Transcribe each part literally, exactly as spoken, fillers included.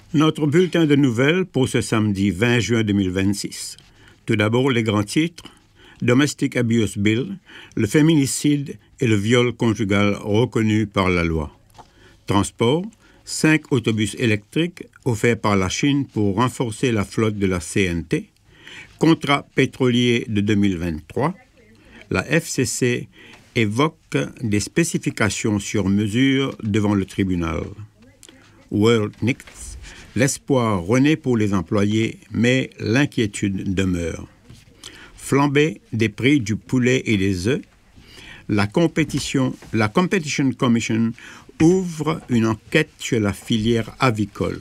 Notre bulletin de nouvelles pour ce samedi vingt juin deux mille vingt-six. Tout d'abord, les grands titres. Domestic Abuse Bill, le féminicide et le viol conjugal reconnus par la loi. Transport, cinq autobus électriques offerts par la Chine pour renforcer la flotte de la C N T. Contrat pétrolier de deux mille vingt-trois. La F C C évoque des spécifications sur mesure devant le tribunal. World N I C S, l'espoir renaît pour les employés, mais l'inquiétude demeure. Flambée des prix du poulet et des œufs, la compétition, la Competition Commission ouvre une enquête sur la filière avicole.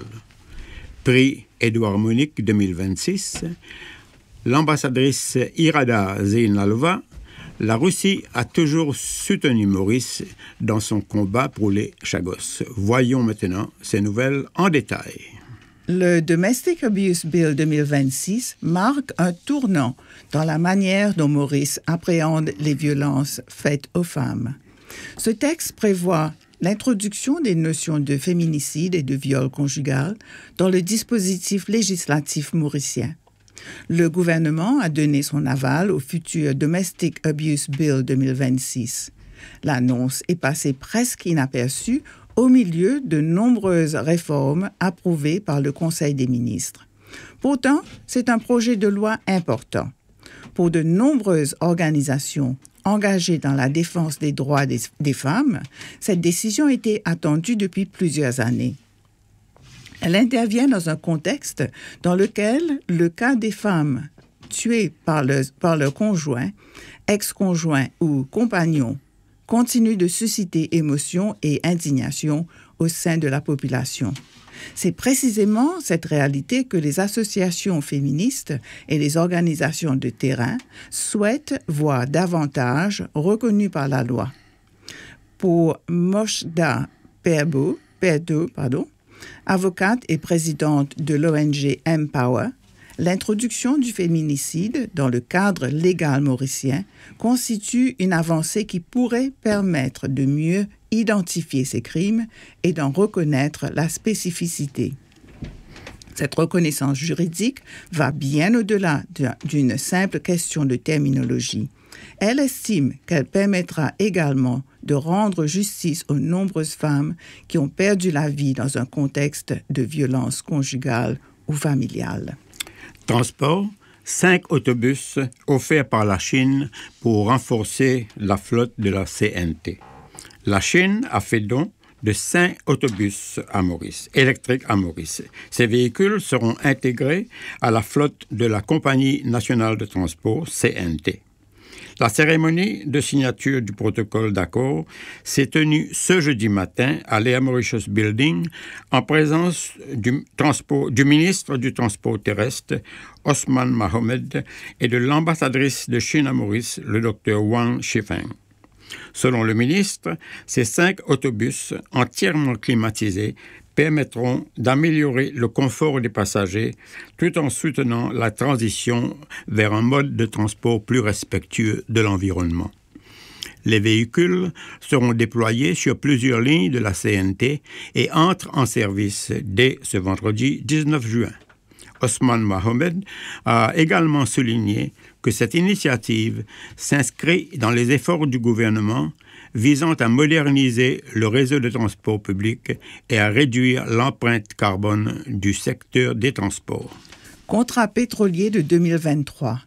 Prix Édouard Monique deux mille vingt-six, l'ambassadrice Irada Zeinalova, la Russie a toujours soutenu Maurice dans son combat pour les Chagos. Voyons maintenant ces nouvelles en détail. Le Domestic Abuse Bill deux mille vingt-six marque un tournant dans la manière dont Maurice appréhende les violences faites aux femmes. Ce texte prévoit l'introduction des notions de féminicide et de viol conjugal dans le dispositif législatif mauricien. Le gouvernement a donné son aval au futur Domestic Abuse Bill deux mille vingt-six. L'annonce est passée presque inaperçue au milieu de nombreuses réformes approuvées par le Conseil des ministres. Pourtant, c'est un projet de loi important. Pour de nombreuses organisations engagées dans la défense des droits des, des femmes, cette décision était attendue depuis plusieurs années. Elle intervient dans un contexte dans lequel le cas des femmes tuées par, le, par leur conjoint, ex-conjoint ou compagnon continue de susciter émotion et indignation au sein de la population. C'est précisément cette réalité que les associations féministes et les organisations de terrain souhaitent voir davantage reconnue par la loi. Pour Moshda Perdo, Perdo, pardon, avocate et présidente de l'O N G Empower, l'introduction du féminicide dans le cadre légal mauricien constitue une avancée qui pourrait permettre de mieux identifier ces crimes et d'en reconnaître la spécificité. Cette reconnaissance juridique va bien au-delà d'une simple question de terminologie. Elle estime qu'elle permettra également de rendre justice aux nombreuses femmes qui ont perdu la vie dans un contexte de violence conjugale ou familiale. Transport, cinq autobus offerts par la Chine pour renforcer la flotte de la C N T. La Chine a fait don de cinq autobus à Maurice, électriques à Maurice. Ces véhicules seront intégrés à la flotte de la Compagnie nationale de transport, C N T. La cérémonie de signature du protocole d'accord s'est tenue ce jeudi matin à l'Air Mauritius Building en présence du, transport, du ministre du Transport terrestre, Osman Mohamed, et de l'ambassadrice de Chine à Maurice, le docteur Wang Shifeng. Selon le ministre, ces cinq autobus entièrement climatisés permettront d'améliorer le confort des passagers tout en soutenant la transition vers un mode de transport plus respectueux de l'environnement. Les véhicules seront déployés sur plusieurs lignes de la C N T et entrent en service dès ce vendredi dix-neuf juin. Osman Mohamed a également souligné que cette initiative s'inscrit dans les efforts du gouvernement visant à moderniser le réseau de transport public et à réduire l'empreinte carbone du secteur des transports. Contrat pétrolier de deux mille vingt-trois.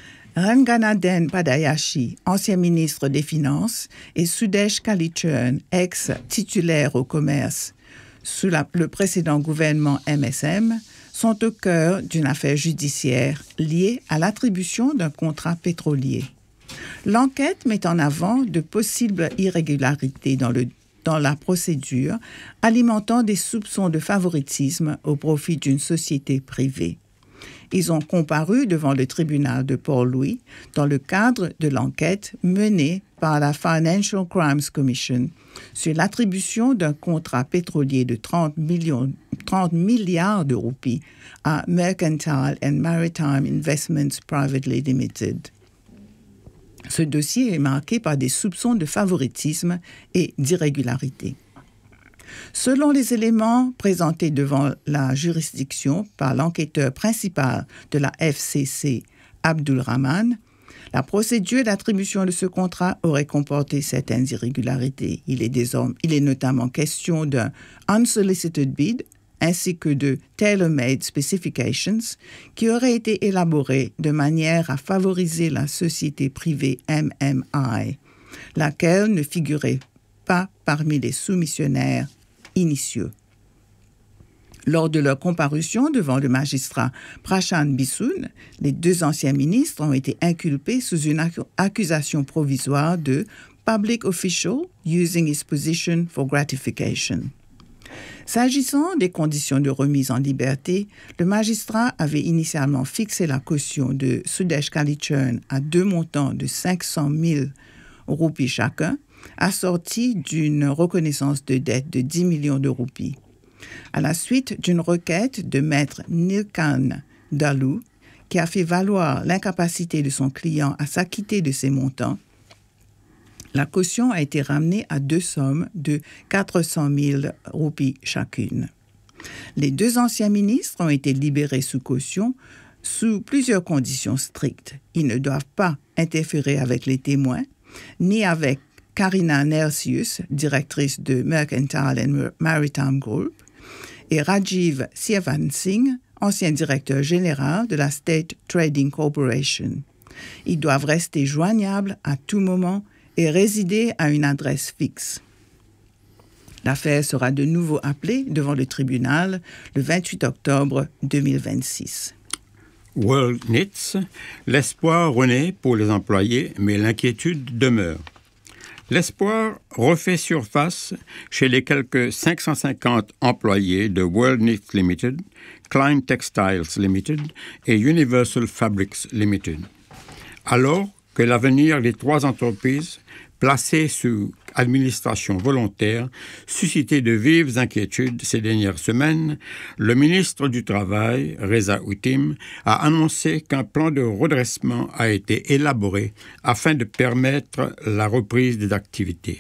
Ranganathan Padayashi, ancien ministre des Finances, et Sudesh Kalichurn, ex-titulaire au commerce sous la, le précédent gouvernement M S M, sont au cœur d'une affaire judiciaire liée à l'attribution d'un contrat pétrolier. L'enquête met en avant de possibles irrégularités dans, le, dans la procédure, alimentant des soupçons de favoritisme au profit d'une société privée. Ils ont comparu devant le tribunal de Port-Louis dans le cadre de l'enquête menée par la Financial Crimes Commission sur l'attribution d'un contrat pétrolier de trente milliards de roupies à Mercantile and Maritime Investments Privately Limited. Ce dossier est marqué par des soupçons de favoritisme et d'irrégularité. Selon les éléments présentés devant la juridiction par l'enquêteur principal de la F C C, Abdul Rahman, la procédure d'attribution de ce contrat aurait comporté certaines irrégularités. Il est, désormais, il est notamment question d'un unsolicited bid ainsi que de tailor-made specifications qui auraient été élaborés de manière à favoriser la société privée M M I, laquelle ne figurait pas parmi les soumissionnaires initiaux. Lors de leur comparution devant le magistrat Prashant Bissoon, les deux anciens ministres ont été inculpés sous une accusation provisoire de « public official using his position for gratification ». S'agissant des conditions de remise en liberté, le magistrat avait initialement fixé la caution de Sudesh Kalichurn à deux montants de cinq cent mille roupies chacun, assortis d'une reconnaissance de dette de dix millions de roupies. À la suite d'une requête de maître Nilkan Dalu, qui a fait valoir l'incapacité de son client à s'acquitter de ces montants, la caution a été ramenée à deux sommes de quatre cent mille roupies chacune. Les deux anciens ministres ont été libérés sous caution sous plusieurs conditions strictes. Ils ne doivent pas interférer avec les témoins, ni avec Karina Nersius, directrice de Mercantile and Maritime Group, et Rajiv Siavansingh, ancien directeur général de la State Trading Corporation. Ils doivent rester joignables à tout moment et résider à une adresse fixe. L'affaire sera de nouveau appelée devant le tribunal le vingt-huit octobre deux mille vingt-six. World Knits, l'espoir renaît pour les employés, mais l'inquiétude demeure. L'espoir refait surface chez les quelques cinq cent cinquante employés de World Knits Limited, Klein Textiles Limited et Universal Fabrics Limited. Alors que l'avenir des trois entreprises placées sous administration volontaire suscitait de vives inquiétudes ces dernières semaines, le ministre du Travail, Reza Huttem, a annoncé qu'un plan de redressement a été élaboré afin de permettre la reprise des activités.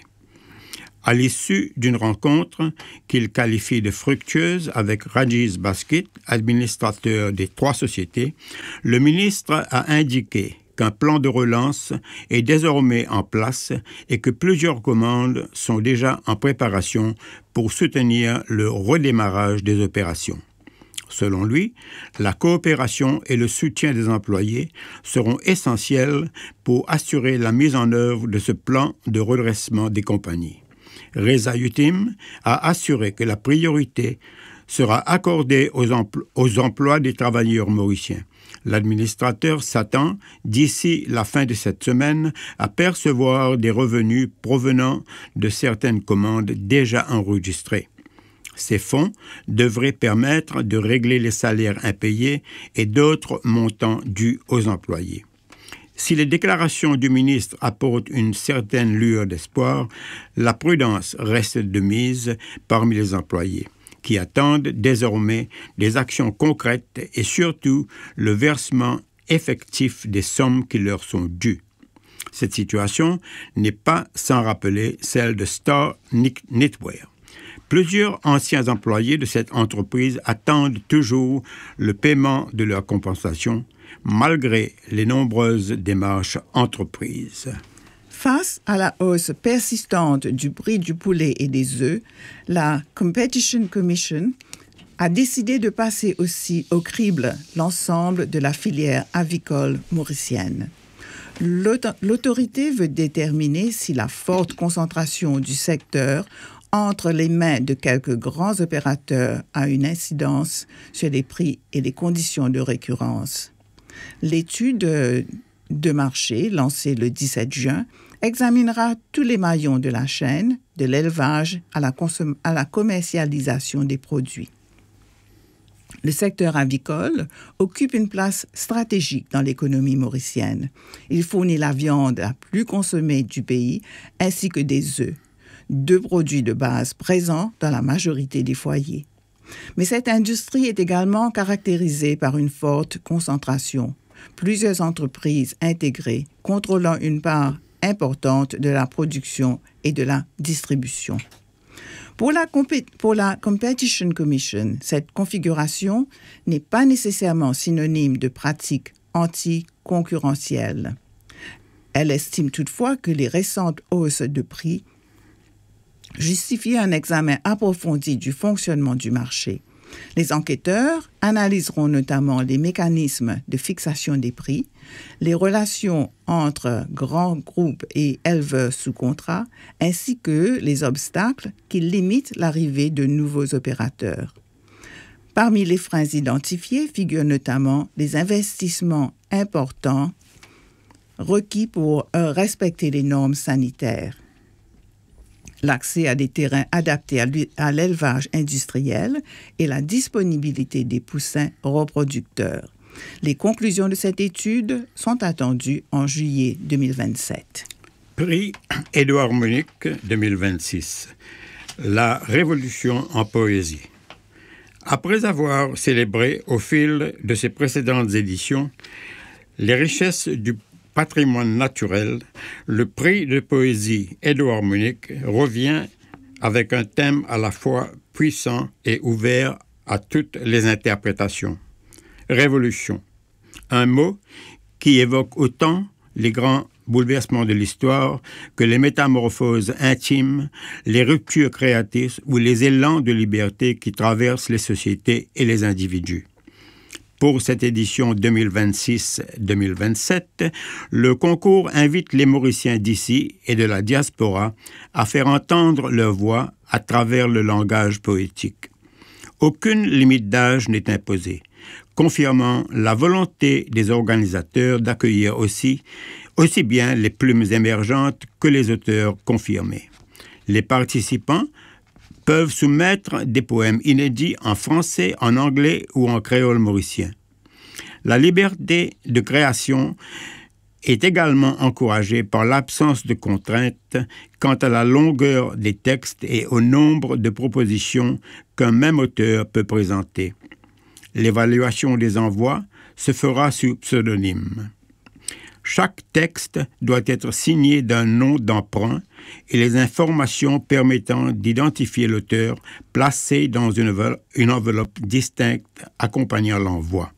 À l'issue d'une rencontre qu'il qualifie de fructueuse avec Rajiv Baskit, administrateur des trois sociétés, le ministre a indiqué qu'un plan de relance est désormais en place et que plusieurs commandes sont déjà en préparation pour soutenir le redémarrage des opérations. Selon lui, la coopération et le soutien des employés seront essentiels pour assurer la mise en œuvre de ce plan de redressement des compagnies. Reza Huttem a assuré que la priorité sera accordée aux, empl- aux emplois des travailleurs mauriciens. L'administrateur s'attend, d'ici la fin de cette semaine, à percevoir des revenus provenant de certaines commandes déjà enregistrées. Ces fonds devraient permettre de régler les salaires impayés et d'autres montants dus aux employés. Si les déclarations du ministre apportent une certaine lueur d'espoir, la prudence reste de mise parmi les employés, qui attendent désormais des actions concrètes et surtout le versement effectif des sommes qui leur sont dues. Cette situation n'est pas sans rappeler celle de Star Knitwear. Plusieurs anciens employés de cette entreprise attendent toujours le paiement de leur compensation, malgré les nombreuses démarches entreprises. Face à la hausse persistante du prix du poulet et des œufs, la Competition Commission a décidé de passer aussi au crible l'ensemble de la filière avicole mauricienne. L'autorité veut déterminer si la forte concentration du secteur entre les mains de quelques grands opérateurs a une incidence sur les prix et les conditions de récurrence. L'étude de marché, lancée le dix-sept juin, examinera tous les maillons de la chaîne, de l'élevage à la, consom- à la commercialisation des produits. Le secteur avicole occupe une place stratégique dans l'économie mauricienne. Il fournit la viande la plus consommée du pays ainsi que des œufs, deux produits de base présents dans la majorité des foyers. Mais cette industrie est également caractérisée par une forte concentration. Plusieurs entreprises intégrées contrôlant une part importante de la production et de la distribution. Pour la, compé- pour la Competition Commission, cette configuration n'est pas nécessairement synonyme de pratique anticoncurrentielle. Elle estime toutefois que les récentes hausses de prix justifient un examen approfondi du fonctionnement du marché. Les enquêteurs analyseront notamment les mécanismes de fixation des prix, les relations entre grands groupes et éleveurs sous contrat, ainsi que les obstacles qui limitent l'arrivée de nouveaux opérateurs. Parmi les freins identifiés figurent notamment les investissements importants requis pour euh, respecter les normes sanitaires, l'accès à des terrains adaptés à l'élevage industriel et la disponibilité des poussins reproducteurs. Les conclusions de cette étude sont attendues en juillet deux mille vingt-sept. Prix Édouard Monique deux mille vingt-six. La révolution en poésie. Après avoir célébré au fil de ses précédentes éditions les richesses du patrimoine naturel, le prix de poésie Édouard Monique revient avec un thème à la fois puissant et ouvert à toutes les interprétations. Révolution, un mot qui évoque autant les grands bouleversements de l'histoire que les métamorphoses intimes, les ruptures créatrices ou les élans de liberté qui traversent les sociétés et les individus. Pour cette édition deux mille vingt-six deux mille vingt-sept, le concours invite les Mauriciens d'ici et de la diaspora à faire entendre leur voix à travers le langage poétique. Aucune limite d'âge n'est imposée, confirmant la volonté des organisateurs d'accueillir aussi, aussi bien les plumes émergentes que les auteurs confirmés. Les participants peuvent soumettre des poèmes inédits en français, en anglais ou en créole mauricien. La liberté de création est également encouragée par l'absence de contraintes quant à la longueur des textes et au nombre de propositions qu'un même auteur peut présenter. L'évaluation des envois se fera sous pseudonyme. Chaque texte doit être signé d'un nom d'emprunt et les informations permettant d'identifier l'auteur placées dans une enveloppe, une enveloppe distincte accompagnant l'envoi.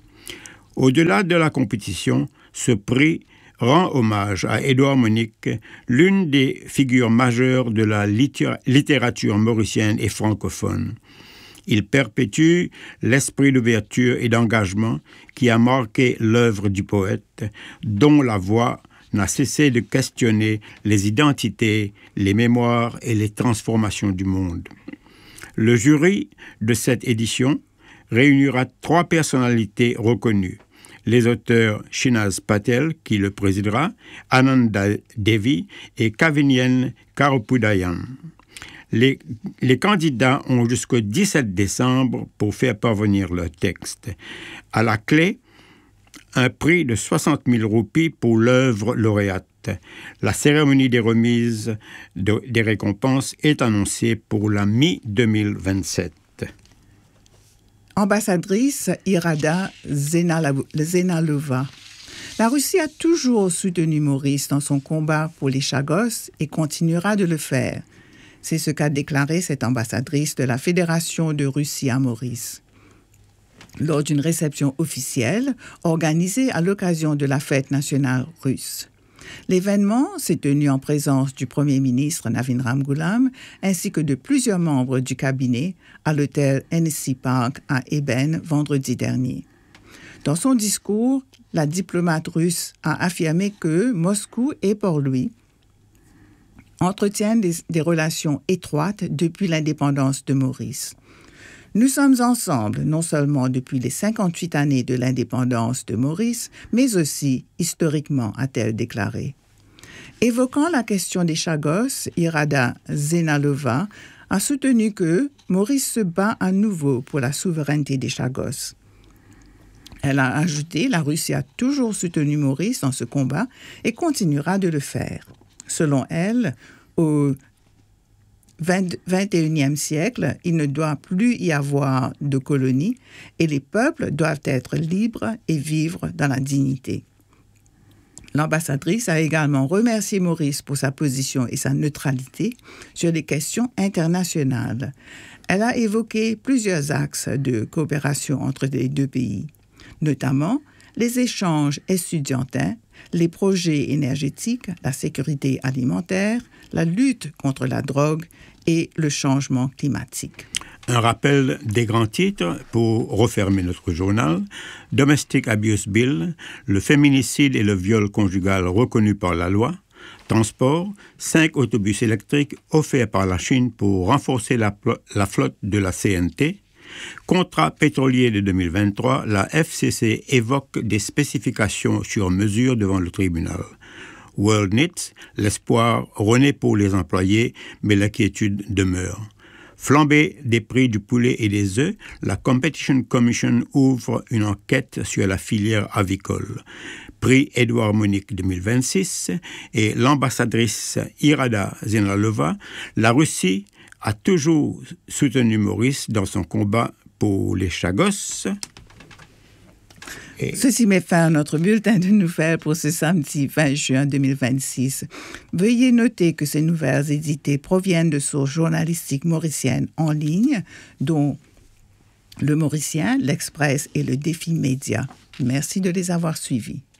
Au-delà de la compétition, ce prix rend hommage à Édouard Monique, l'une des figures majeures de la littérature mauricienne et francophone. Il perpétue l'esprit d'ouverture et d'engagement qui a marqué l'œuvre du poète, dont la voix n'a cessé de questionner les identités, les mémoires et les transformations du monde. Le jury de cette édition réunira trois personnalités reconnues. Les auteurs Shinaz Patel, qui le présidera, Ananda Devi et Kavinyen Karopudayan. Les, les candidats ont jusqu'au dix-sept décembre pour faire parvenir leur texte. À la clé, un prix de soixante mille roupies pour l'œuvre lauréate. La cérémonie des remises de, des récompenses est annoncée pour la mi deux mille vingt-sept. Ambassadrice Irada Zenalova. La Russie a toujours soutenu Maurice dans son combat pour les Chagos et continuera de le faire. C'est ce qu'a déclaré cette ambassadrice de la Fédération de Russie à Maurice. Lors d'une réception officielle organisée à l'occasion de la fête nationale russe. L'événement s'est tenu en présence du Premier ministre Navin Ramgoolam ainsi que de plusieurs membres du cabinet à l'hôtel Hennessy Park à Eben vendredi dernier. Dans son discours, la diplomate russe a affirmé que Moscou et Port-Louis entretiennent des, des relations étroites depuis l'indépendance de Maurice. Nous sommes ensemble non seulement depuis les cinquante-huit années de l'indépendance de Maurice, mais aussi historiquement, a-t-elle déclaré. Évoquant la question des Chagos, Irada Zenalova a soutenu que Maurice se bat à nouveau pour la souveraineté des Chagos. Elle a ajouté, la Russie a toujours soutenu Maurice dans ce combat et continuera de le faire. Selon elle, au vingt et unième siècle, il ne doit plus y avoir de colonies et les peuples doivent être libres et vivre dans la dignité. L'ambassadrice a également remercié Maurice pour sa position et sa neutralité sur les questions internationales. Elle a évoqué plusieurs axes de coopération entre les deux pays, notamment les échanges estudiantins, les projets énergétiques, la sécurité alimentaire, la lutte contre la drogue et le changement climatique. Un rappel des grands titres pour refermer notre journal. Domestic Abuse Bill, le féminicide et le viol conjugal reconnus par la loi. Transport, cinq autobus électriques offerts par la Chine pour renforcer la, la flotte de la C N T. Contrat pétrolier de deux mille vingt-trois, la F C C évoque des spécifications sur mesure devant le tribunal. WorldNet, l'espoir renaît pour les employés, mais l'inquiétude demeure. Flambée des prix du poulet et des œufs, la Competition Commission ouvre une enquête sur la filière avicole. Prix Édouard Monique deux mille vingt-six et l'ambassadrice Irada Zenalova, la Russie a toujours soutenu Maurice dans son combat pour les Chagos. Et... Ceci met fin à notre bulletin de nouvelles pour ce samedi vingt juin deux mille vingt-six. Veuillez noter que ces nouvelles éditées proviennent de sources journalistiques mauriciennes en ligne, dont Le Mauricien, L'Express et Le Défi Média. Merci de les avoir suivies.